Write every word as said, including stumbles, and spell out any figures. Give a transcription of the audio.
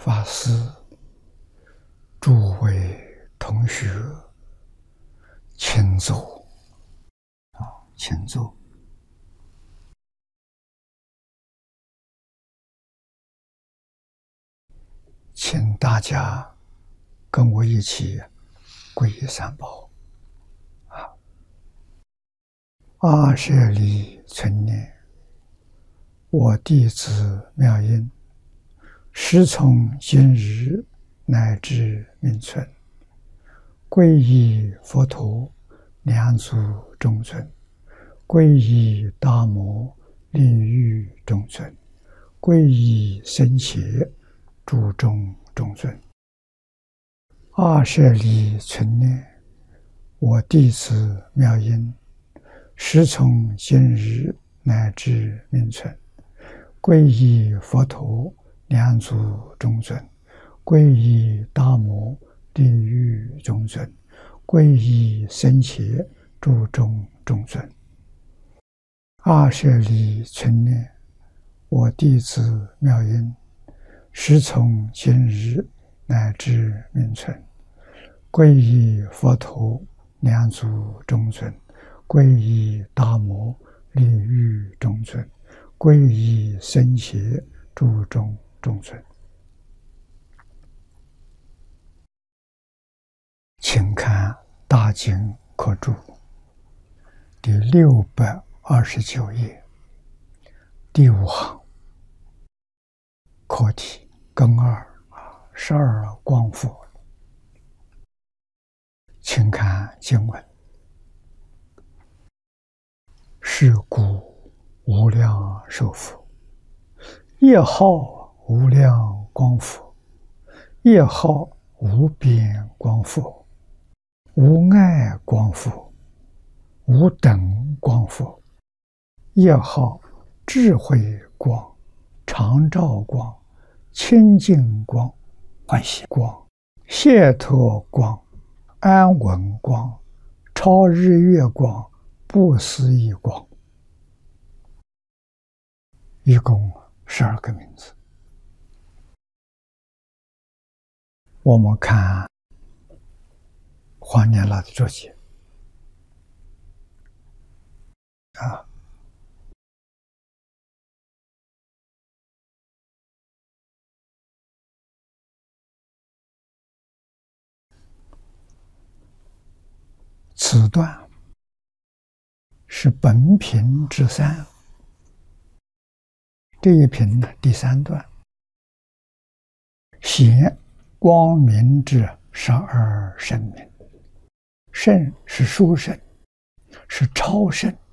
法师、诸位同学，请坐。啊，请坐。请大家跟我一起皈依三宝。啊，阿舍利存念，我弟子妙音，时从今日乃至命存，皈依佛陀，两足中尊；皈依达摩，令欲中尊；皈依僧伽，诸众中尊。阿舍利存念，我弟子妙音，时从今日乃至命存，皈依佛陀，两足中尊；皈依达摩，令欲中尊；皈依僧伽，诸众中尊。阿舍利存念，我弟子妙音，时从今日乃至命存，皈依佛陀，两足中尊；皈依达摩，令欲中尊；皈依僧伽，诸众中尊。请看大经科注第六百二十九页第五行，课题庚二十二光佛。请看经文：是故无量寿佛，业号无量光佛，业号无边光佛，无碍光佛，无等光佛，业号智慧光、常照光、清净光、欢喜光、解脱光、安稳光、超日月光、不思议光，一共十二个名字。我们看黄念老的注解啊，此段是本品之三，这一品的第三段，显光明之十二圣名。圣是殊圣，是超圣，